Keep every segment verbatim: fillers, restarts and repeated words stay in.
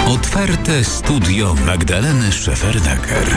Otwarte studio Magdaleny Szefernaker.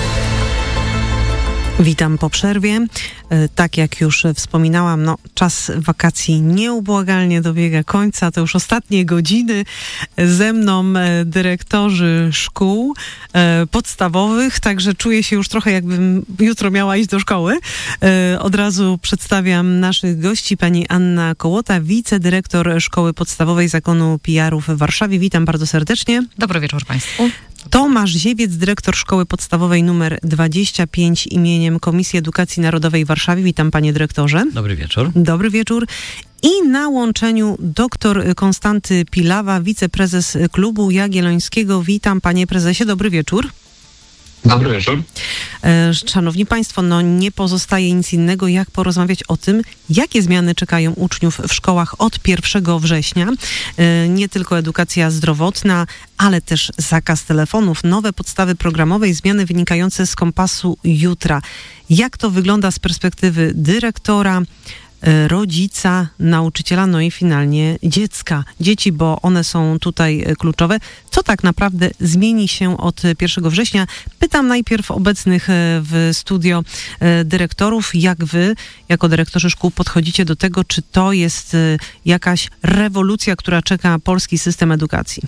Witam po przerwie. Tak jak już wspominałam, no, czas wakacji nieubłagalnie dobiega końca. To już ostatnie godziny. Ze mną dyrektorzy szkół podstawowych, także czuję się już trochę, jakbym jutro miała iść do szkoły. Od razu przedstawiam naszych gości. Pani Anna Kołota, wicedyrektor Szkoły Podstawowej Zakonu P R-u w Warszawie. Witam bardzo serdecznie. Dobry wieczór Państwu. Tomasz Ziewiec, dyrektor Szkoły Podstawowej numer dwadzieścia pięć imieniem Komisji Edukacji Narodowej w Warszawie. Witam, panie dyrektorze. Dobry wieczór. Dobry wieczór. I na łączeniu doktor Konstanty Pilawa, wiceprezes Klubu Jagiellońskiego. Witam, panie prezesie. Dobry wieczór. Dobry wieczór. Szanowni Państwo, no nie pozostaje nic innego, jak porozmawiać o tym, jakie zmiany czekają uczniów w szkołach od pierwszego września. Nie tylko edukacja zdrowotna, ale też zakaz telefonów, nowe podstawy programowe i zmiany wynikające z kompasu jutra. Jak to wygląda z perspektywy dyrektora, rodzica, nauczyciela, no i finalnie dziecka, dzieci, bo one są tutaj kluczowe. Co tak naprawdę zmieni się od pierwszego września? Pytam najpierw obecnych w studio dyrektorów, jak wy, jako dyrektorzy szkół, podchodzicie do tego, czy to jest jakaś rewolucja, która czeka polski system edukacji?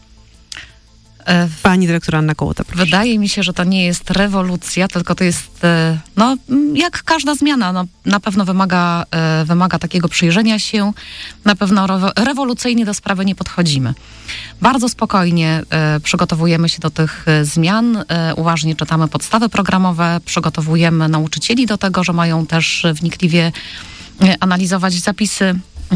Pani dyrektor Anna Kołota, proszę. Wydaje mi się, że to nie jest rewolucja, tylko to jest, no, jak każda zmiana, no, na pewno wymaga, wymaga takiego przyjrzenia się, na pewno rewolucyjnie do sprawy nie podchodzimy. Bardzo spokojnie przygotowujemy się do tych zmian, uważnie czytamy podstawy programowe, przygotowujemy nauczycieli do tego, że mają też wnikliwie analizować zapisy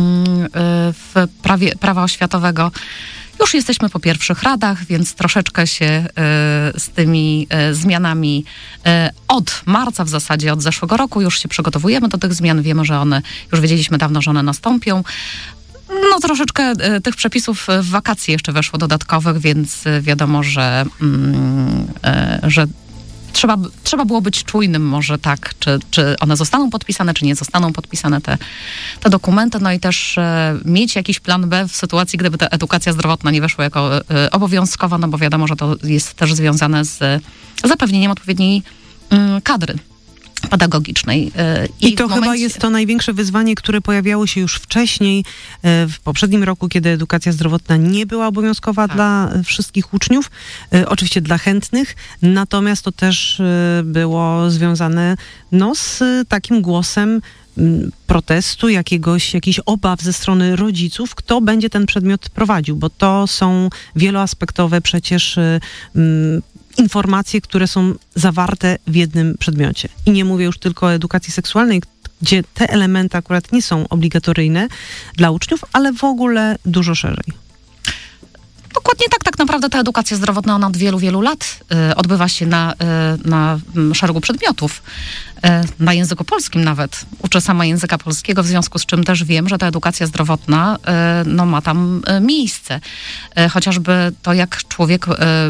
w prawie, prawa oświatowego. Już jesteśmy po pierwszych radach, więc troszeczkę się y, z tymi y, zmianami y, od marca w zasadzie, od zeszłego roku już się przygotowujemy do tych zmian. Wiemy, że one, już wiedzieliśmy dawno, że one nastąpią. No troszeczkę y, tych przepisów w wakacje jeszcze weszło dodatkowych, więc y, wiadomo, że, y, y, że Trzeba, trzeba było być czujnym może tak, czy, czy one zostaną podpisane, czy nie zostaną podpisane te, te dokumenty, no i też e, mieć jakiś plan B w sytuacji, gdyby ta edukacja zdrowotna nie weszła jako e, obowiązkowa, no bo wiadomo, że to jest też związane z zapewnieniem odpowiedniej m, kadry pedagogicznej. I, I to momencie... chyba jest to największe wyzwanie, które pojawiało się już wcześniej, w poprzednim roku, kiedy edukacja zdrowotna nie była obowiązkowa tak. dla wszystkich uczniów, oczywiście dla chętnych, natomiast to też było związane no, z takim głosem protestu, jakiegoś, jakichś obaw ze strony rodziców, kto będzie ten przedmiot prowadził, bo to są wieloaspektowe przecież um, informacje, które są zawarte w jednym przedmiocie. I nie mówię już tylko o edukacji seksualnej, gdzie te elementy akurat nie są obligatoryjne dla uczniów, ale w ogóle dużo szerzej. Dokładnie tak, tak naprawdę ta edukacja zdrowotna, ona od wielu, wielu lat y, odbywa się na, y, na szeregu przedmiotów. Y, na języku polskim nawet. Uczę sama języka polskiego, w związku z czym też wiem, że ta edukacja zdrowotna y, no, ma tam y, miejsce. Y, chociażby to, jak człowiek y,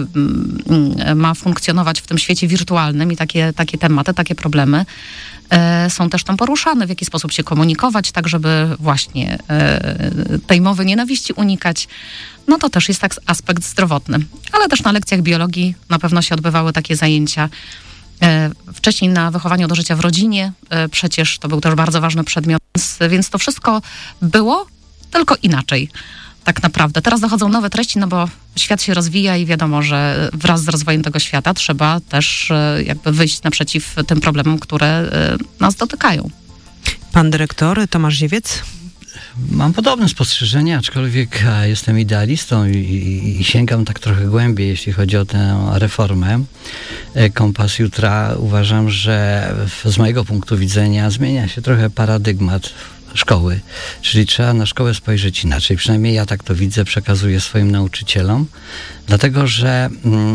y, ma funkcjonować w tym świecie wirtualnym i takie, takie tematy, takie problemy y, są też tam poruszane, w jaki sposób się komunikować, tak żeby właśnie y, tej mowy nienawiści unikać. No to też jest tak aspekt zdrowotny. Ale też na lekcjach biologii na pewno się odbywały takie zajęcia. E, wcześniej na wychowaniu do życia w rodzinie, e, przecież to był też bardzo ważny przedmiot, więc, więc to wszystko było, tylko inaczej tak naprawdę. Teraz dochodzą nowe treści, no bo świat się rozwija i wiadomo, że wraz z rozwojem tego świata trzeba też e, jakby wyjść naprzeciw tym problemom, które e, nas dotykają. Pan dyrektor Tomasz Ziewiec? Mam podobne spostrzeżenia, aczkolwiek jestem idealistą i, i, i sięgam tak trochę głębiej, jeśli chodzi o tę reformę. Kompas jutra uważam, że z mojego punktu widzenia zmienia się trochę paradygmat szkoły, czyli trzeba na szkołę spojrzeć inaczej. Przynajmniej ja tak to widzę, przekazuję swoim nauczycielom, dlatego że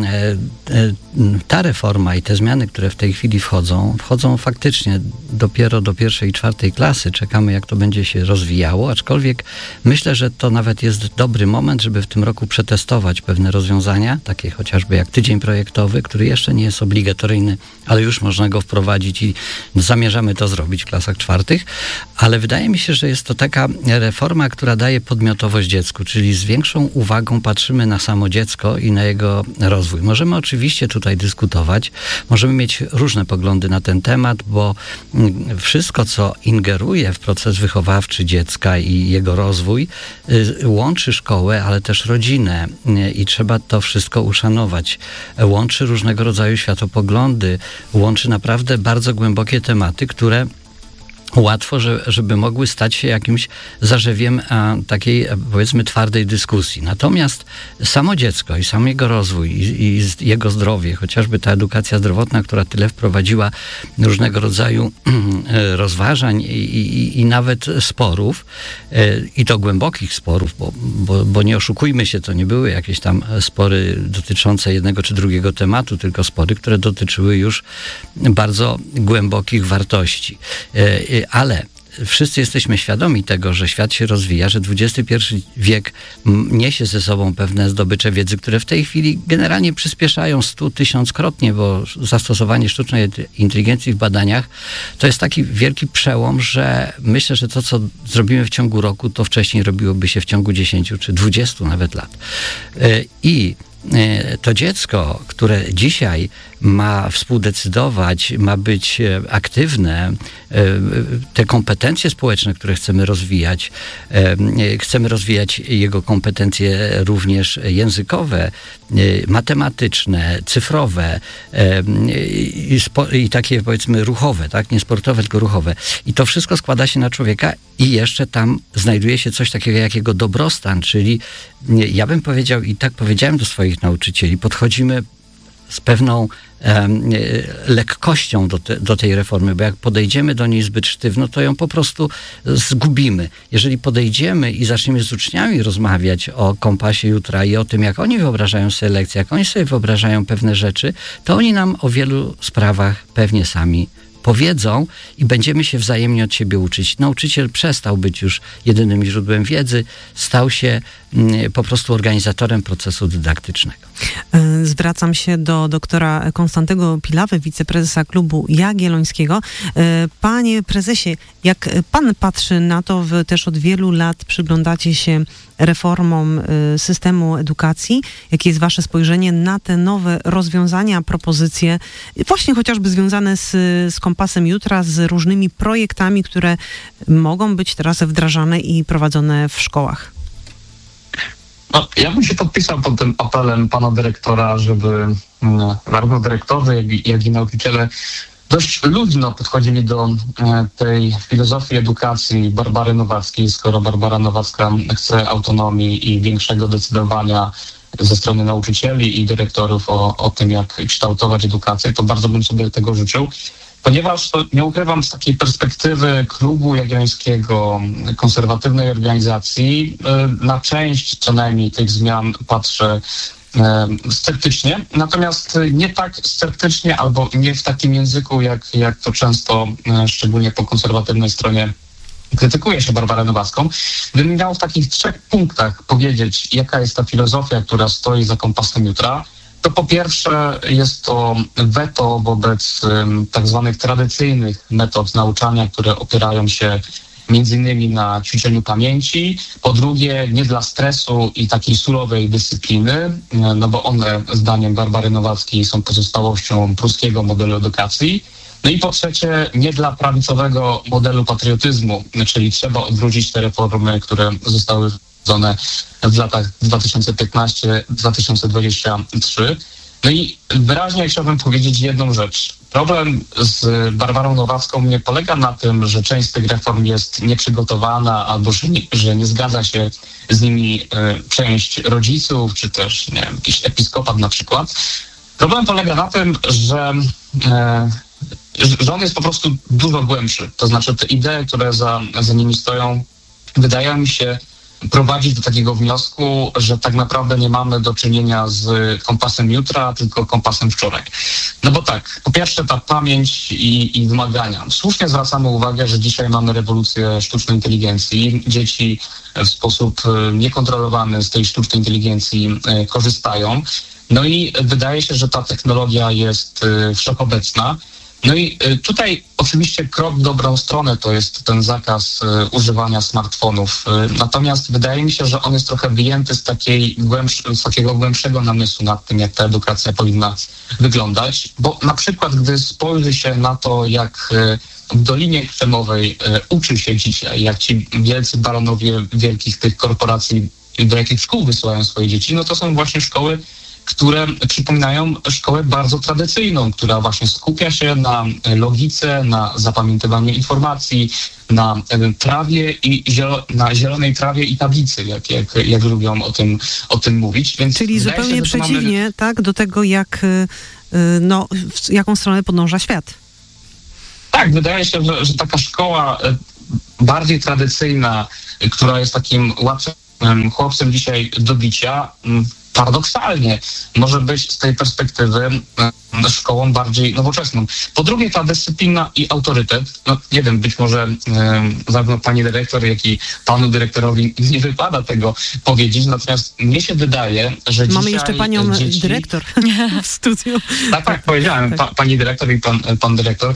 ta reforma i te zmiany, które w tej chwili wchodzą, wchodzą faktycznie dopiero do pierwszej i czwartej klasy. Czekamy, jak to będzie się rozwijało, aczkolwiek myślę, że to nawet jest dobry moment, żeby w tym roku przetestować pewne rozwiązania, takie chociażby jak tydzień projektowy, który jeszcze nie jest obligatoryjny, ale już można go wprowadzić i zamierzamy to zrobić w klasach czwartych, ale wydaje mi się, że jest to taka reforma, która daje podmiotowość dziecku, czyli z większą uwagą patrzymy na samo dziecko i na jego rozwój. Możemy oczywiście tutaj dyskutować, możemy mieć różne poglądy na ten temat, bo wszystko, co ingeruje w proces wychowawczy dziecka i jego rozwój, łączy szkołę, ale też rodzinę i trzeba to wszystko uszanować. Łączy różnego rodzaju światopoglądy, łączy naprawdę bardzo głębokie tematy, które łatwo, że, żeby mogły stać się jakimś zarzewiem a, takiej, powiedzmy, twardej dyskusji. Natomiast samo dziecko i sam jego rozwój i, i jego zdrowie, chociażby ta edukacja zdrowotna, która tyle wprowadziła różnego rodzaju rozważań i, i, i nawet sporów, i to głębokich sporów, bo, bo, bo nie oszukujmy się, to nie były jakieś tam spory dotyczące jednego czy drugiego tematu, tylko spory, które dotyczyły już bardzo głębokich wartości. Ale wszyscy jesteśmy świadomi tego, że świat się rozwija, że dwudziesty pierwszy wiek niesie ze sobą pewne zdobycze wiedzy, które w tej chwili generalnie przyspieszają stu tysiąckrotnie, bo zastosowanie sztucznej inteligencji w badaniach to jest taki wielki przełom, że myślę, że to, co zrobimy w ciągu roku, to wcześniej robiłoby się w ciągu dziesięciu czy dwudziestu nawet lat. I to dziecko, które dzisiaj ma współdecydować, ma być aktywne, te kompetencje społeczne, które chcemy rozwijać, chcemy rozwijać jego kompetencje również językowe, matematyczne, cyfrowe i, spo, i takie, powiedzmy, ruchowe, tak? Nie sportowe, tylko ruchowe. I to wszystko składa się na człowieka i jeszcze tam znajduje się coś takiego jak jego dobrostan, czyli ja bym powiedział i tak powiedziałem do swoich nauczycieli, podchodzimy z pewną um, lekkością do, te, do tej reformy, bo jak podejdziemy do niej zbyt sztywno, to ją po prostu zgubimy. Jeżeli podejdziemy i zaczniemy z uczniami rozmawiać o kompasie jutra i o tym, jak oni wyobrażają sobie lekcje, jak oni sobie wyobrażają pewne rzeczy, to oni nam o wielu sprawach pewnie sami powiedzą i będziemy się wzajemnie od siebie uczyć. Nauczyciel przestał być już jedynym źródłem wiedzy, stał się mm, po prostu organizatorem procesu dydaktycznego. Zwracam się do doktora Konstantego Pilawy, wiceprezesa Klubu Jagiellońskiego. Panie prezesie, jak pan patrzy na to, wy też od wielu lat przyglądacie się reformom systemu edukacji, jakie jest wasze spojrzenie na te nowe rozwiązania, propozycje, właśnie chociażby związane z, z kompasem jutra, z różnymi projektami, które mogą być teraz wdrażane i prowadzone w szkołach? No, ja bym się podpisał pod tym apelem pana dyrektora, żeby no, zarówno dyrektorzy, jak i, jak i nauczyciele dość luźno podchodzili do e, tej filozofii edukacji Barbary Nowackiej, skoro Barbara Nowacka chce autonomii i większego decydowania ze strony nauczycieli i dyrektorów o, o tym, jak kształtować edukację, to bardzo bym sobie tego życzył. Ponieważ to nie ukrywam, z takiej perspektywy Klubu Jagiellońskiego, konserwatywnej organizacji, na część co najmniej tych zmian patrzę sceptycznie, natomiast nie tak sceptycznie albo nie w takim języku, jak, jak to często, szczególnie po konserwatywnej stronie, krytykuje się Barbarę Nowacką. Gdybym miał w takich trzech punktach powiedzieć, jaka jest ta filozofia, która stoi za kompasem jutra, to po pierwsze jest to weto wobec um, tak zwanych tradycyjnych metod nauczania, które opierają się między innymi na ćwiczeniu pamięci. Po drugie, nie dla stresu i takiej surowej dyscypliny, no bo one, zdaniem Barbary Nowackiej, są pozostałością pruskiego modelu edukacji. No i po trzecie, nie dla prawicowego modelu patriotyzmu, czyli trzeba odwrócić te reformy, które zostały w latach dwa tysiące piętnasty do dwa tysiące dwudziestego trzeciego. No i wyraźnie chciałbym powiedzieć jedną rzecz. Problem z Barbarą Nowacką nie polega na tym, że część z tych reform jest nieprzygotowana albo że nie, że nie zgadza się z nimi e, część rodziców, czy też nie wiem, jakiś episkopat na przykład. Problem polega na tym, że, e, że on jest po prostu dużo głębszy. To znaczy te idee, które za, za nimi stoją, wydają mi się prowadzić do takiego wniosku, że tak naprawdę nie mamy do czynienia z kompasem jutra, tylko kompasem wczoraj. No bo tak, po pierwsze ta pamięć i, i wymagania. Słusznie zwracamy uwagę, że dzisiaj mamy rewolucję sztucznej inteligencji. Dzieci w sposób niekontrolowany z tej sztucznej inteligencji korzystają. No i wydaje się, że ta technologia jest wszechobecna. No i tutaj oczywiście krok w dobrą stronę to jest ten zakaz używania smartfonów. Natomiast wydaje mi się, że on jest trochę wyjęty z, takiej głębsz- z takiego głębszego namysłu nad tym, jak ta edukacja powinna wyglądać. Bo na przykład, gdy spojrzy się na to, jak w Dolinie Krzemowej uczy się dzisiaj, jak ci wielcy baronowie wielkich tych korporacji, do jakich szkół wysyłają swoje dzieci, no to są właśnie szkoły, które przypominają szkołę bardzo tradycyjną, która właśnie skupia się na logice, na zapamiętywaniu informacji, na trawie i zielo, na zielonej trawie i tablicy, jak, jak, jak lubią o tym, o tym mówić. Więc czyli zupełnie się, przeciwnie, mamy... tak, do tego, jak, no, w jaką stronę podąża świat. Tak, wydaje się, że, że taka szkoła bardziej tradycyjna, która jest takim łatwym chłopcem dzisiaj do bicia, paradoksalnie może być z tej perspektywy szkołą bardziej nowoczesną. Po drugie, ta dyscyplina i autorytet, no nie wiem, być może e, zarówno pani dyrektor, jak i panu dyrektorowi nie wypada tego powiedzieć, natomiast mnie się wydaje, że dzisiaj... Mamy jeszcze panią dzieci... dyrektor w studiu. Tak, tak, powiedziałem, pa, pani dyrektor i pan, pan dyrektor.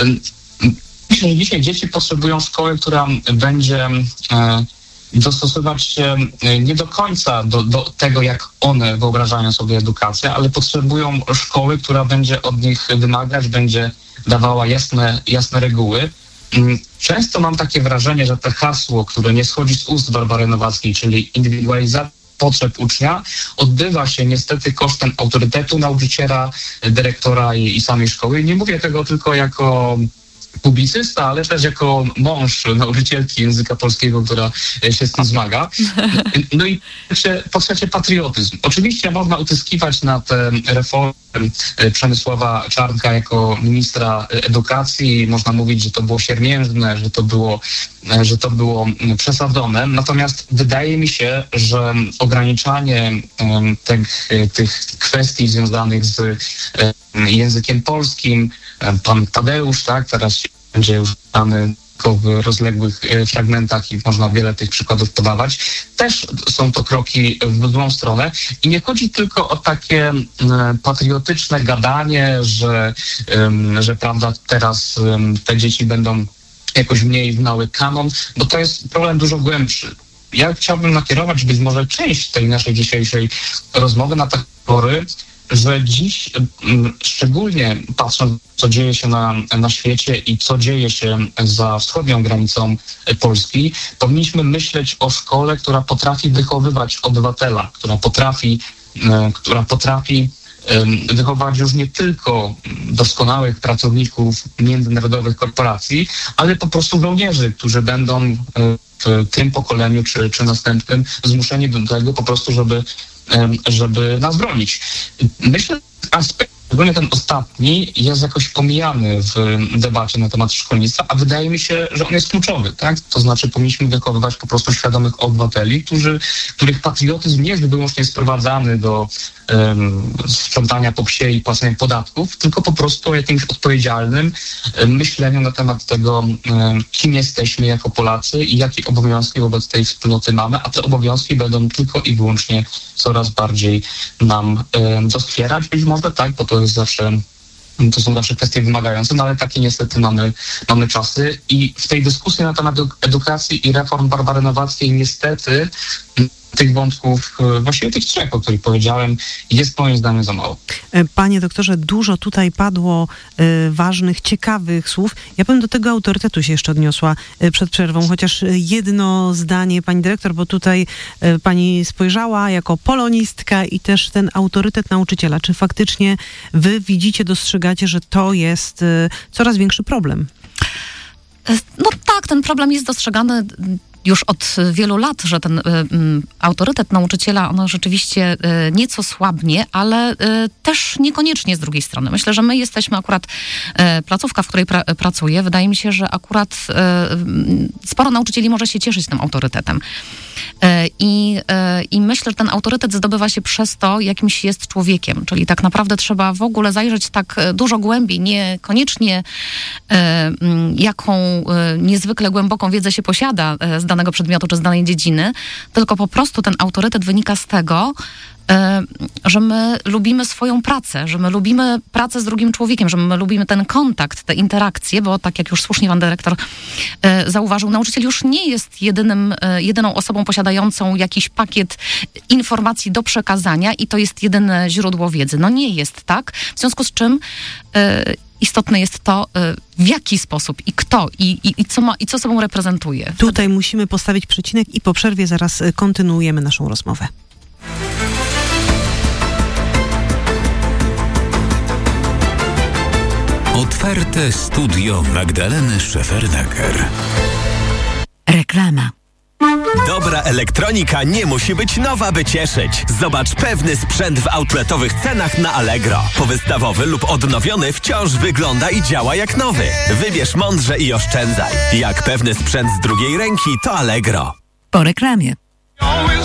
Myślę, że dzisiaj dzieci potrzebują szkoły, która będzie... E, dostosować się nie do końca do, do tego, jak one wyobrażają sobie edukację, ale potrzebują szkoły, która będzie od nich wymagać, będzie dawała jasne, jasne reguły. Często mam takie wrażenie, że to hasło, które nie schodzi z ust Barbary Nowackiej, czyli indywidualizacja potrzeb ucznia, odbywa się niestety kosztem autorytetu nauczyciela, dyrektora i, i samej szkoły. Nie mówię tego tylko jako publicysta, ale też jako mąż nauczycielki języka polskiego, która się z tym zmaga. No i po trzecie patriotyzm. Oczywiście można utyskiwać na te reformy Przemysława Czarnka jako ministra edukacji. Można mówić, że to było siermiężne, że to było, że to było przesadzone. Natomiast wydaje mi się, że ograniczanie tych, tych kwestii związanych z językiem polskim, pan Tadeusz, tak, teraz będzie już znany w rozległych fragmentach i można wiele tych przykładów podawać. Też są to kroki w złą stronę i nie chodzi tylko o takie patriotyczne gadanie, że, że prawda, teraz te dzieci będą jakoś mniej znały kanon, bo to jest problem dużo głębszy. Ja chciałbym nakierować być może część tej naszej dzisiejszej rozmowy na takie pory, że dziś, szczególnie patrząc, co dzieje się na, na świecie i co dzieje się za wschodnią granicą Polski, powinniśmy myśleć o szkole, która potrafi wychowywać obywatela, która potrafi, która potrafi wychować już nie tylko doskonałych pracowników międzynarodowych korporacji, ale po prostu żołnierzy, którzy będą w tym pokoleniu czy, czy następnym zmuszeni do tego po prostu, żeby żeby nas bronić. Myślę, że aspekt, szczególnie ten ostatni, jest jakoś pomijany w debacie na temat szkolnictwa, a wydaje mi się, że on jest kluczowy, tak? To znaczy powinniśmy wychowywać po prostu świadomych obywateli, którzy, których patriotyzm nie jest wyłącznie sprowadzany do um, sprzątania po psie i płacenia podatków, tylko po prostu o jakimś odpowiedzialnym um, myśleniu na temat tego, um, kim jesteśmy jako Polacy i jakie obowiązki wobec tej wspólnoty mamy, a te obowiązki będą tylko i wyłącznie coraz bardziej nam um, doskwierać. Być może tak, bo to jest zawsze, to są zawsze kwestie wymagające, no ale takie niestety mamy, mamy czasy i w tej dyskusji na temat edukacji i reform Barbary Nowackiej niestety tych wątków, właściwie tych trzech, o których powiedziałem, jest moim zdaniem za mało. Panie doktorze, dużo tutaj padło y, ważnych, ciekawych słów. Ja bym do tego autorytetu się jeszcze odniosła y, przed przerwą, chociaż jedno zdanie, pani dyrektor, bo tutaj y, pani spojrzała jako polonistka i też ten autorytet nauczyciela. Czy faktycznie wy widzicie, dostrzegacie, że to jest y, coraz większy problem? No tak, ten problem jest dostrzegany już od wielu lat, że ten y, y, autorytet nauczyciela, ono rzeczywiście y, nieco słabnie, ale y, też niekoniecznie z drugiej strony. Myślę, że my jesteśmy akurat y, placówka, w której pra, pracuję. Wydaje mi się, że akurat y, sporo nauczycieli może się cieszyć tym autorytetem. Y, i, y, I myślę, że ten autorytet zdobywa się przez to, jakimś jest człowiekiem. Czyli tak naprawdę trzeba w ogóle zajrzeć tak dużo głębiej, niekoniecznie y, y, jaką y, niezwykle głęboką wiedzę się posiada y, z danego przedmiotu czy z danej dziedziny, tylko po prostu ten autorytet wynika z tego, że że my lubimy swoją pracę, że my lubimy pracę z drugim człowiekiem, że my lubimy ten kontakt, te interakcje, bo tak jak już słusznie pan dyrektor e, zauważył, nauczyciel już nie jest jedynym, e, jedyną osobą posiadającą jakiś pakiet informacji do przekazania i to jest jedyne źródło wiedzy. No nie jest tak, w związku z czym e, istotne jest to, w jaki sposób i kto i, i, i, co, ma, i co sobą reprezentuje. Tutaj musimy postawić przecinek i po przerwie zaraz kontynuujemy naszą rozmowę. Otwarte studio Magdaleny Szefernaker. Reklama. Dobra elektronika nie musi być nowa, by cieszyć. Zobacz pewny sprzęt w outletowych cenach na Allegro. Powystawowy lub odnowiony wciąż wygląda i działa jak nowy. Wybierz mądrze i oszczędzaj. Jak pewny sprzęt z drugiej ręki, to Allegro. Po reklamie.